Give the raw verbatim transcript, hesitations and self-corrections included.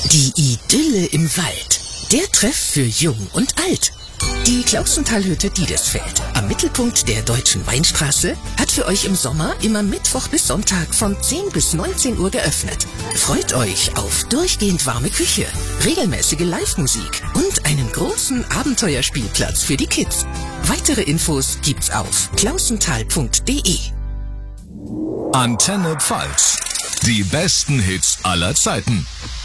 Die Idylle im Wald. Der Treff für Jung und Alt. Die Klausentalhütte Diedesfeld am Mittelpunkt der Deutschen Weinstraße hat für euch im Sommer immer Mittwoch bis Sonntag von zehn bis neunzehn Uhr geöffnet. Freut euch auf durchgehend warme Küche, regelmäßige Live-Musik und einen großen Abenteuerspielplatz für die Kids. Weitere Infos gibt's auf klausental punkt de. Antenne Pfalz. Die besten Hits aller Zeiten.